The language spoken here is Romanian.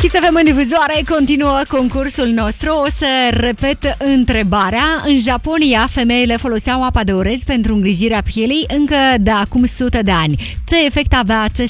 Chisafem în divizoare, continuă concursul nostru. O să repet întrebarea. În Japonia, femeile foloseau apa de orez pentru îngrijirea pielii încă de acum 100 de ani. Ce efect avea acest